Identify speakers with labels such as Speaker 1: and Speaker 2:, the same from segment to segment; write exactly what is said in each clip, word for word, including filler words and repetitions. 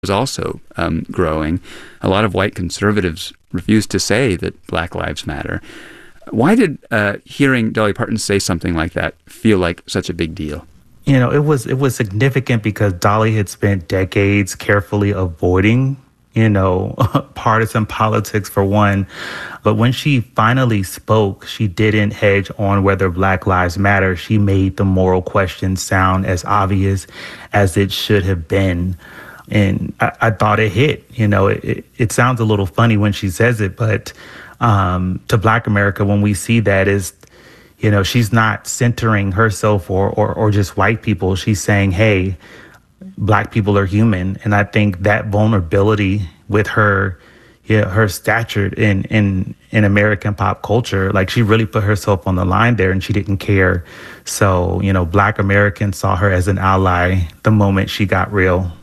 Speaker 1: was also um, growing. A lot of white conservatives refused to say that Black Lives Matter. Why did uh, hearing Dolly Parton say something like that feel like such a big deal?
Speaker 2: You know, it was it was significant because Dolly had spent decades carefully avoiding, you know, partisan politics for one. But when she finally spoke, she didn't hedge on whether Black Lives Matter. She made the moral question sound as obvious as it should have been. And I, I thought it hit. You know, it, it, it sounds a little funny when she says it, but um, to Black America, when we see that, is, you know, she's not centering herself or, or, or just white people. She's saying, hey, Black people are human. And I think that vulnerability with her, yeah, her stature in, in, in American pop culture, like she really put herself on the line there and she didn't care. So, you know, Black Americans saw her as an ally the moment she got real.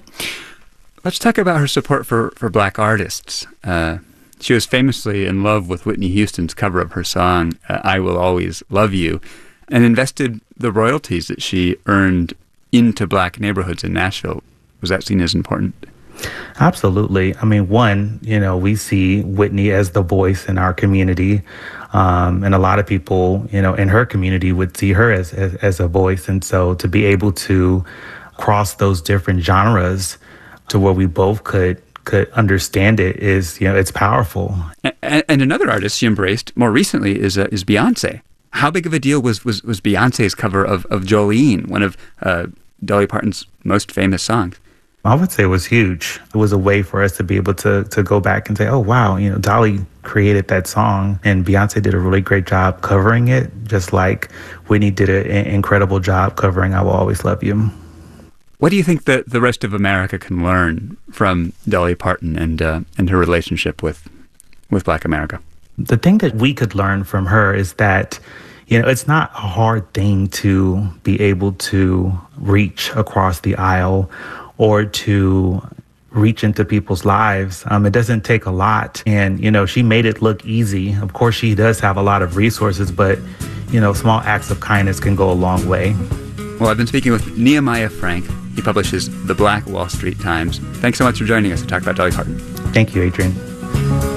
Speaker 1: Let's talk about her support for, for Black artists. Uh, she was famously in love with Whitney Houston's cover of her song, uh, I Will Always Love You, and invested the royalties that she earned into Black neighborhoods in Nashville. Was that seen as important?
Speaker 2: Absolutely. I mean, one, you know, we see Whitney as the voice in our community. Um, and a lot of people, you know, in her community would see her as, as, as a voice. And so to be able to cross those different genres to where we both could could understand it is, you know, it's powerful.
Speaker 1: And, and another artist she embraced more recently is uh, is Beyonce. How big of a deal was was, was Beyonce's cover of, of Jolene, one of uh, Dolly Parton's most famous songs?
Speaker 2: I would say it was huge. It was a way for us to be able to to go back and say, oh, wow, you know, Dolly created that song and Beyonce did a really great job covering it, just like Whitney did an incredible job covering I Will Always Love You.
Speaker 1: What do you think that the rest of America can learn from Dolly Parton and uh, and her relationship with with Black America?
Speaker 2: The thing that we could learn from her is that, you know, it's not a hard thing to be able to reach across the aisle or to reach into people's lives. Um, it doesn't take a lot. And, you know, she made it look easy. Of course, she does have a lot of resources, but, you know, small acts of kindness can go a long way.
Speaker 1: Well, I've been speaking with Nehemiah Frank. He publishes the Black Wall Street Times. Thanks so much for joining us to talk about Dolly Parton.
Speaker 2: Thank you, Adrian.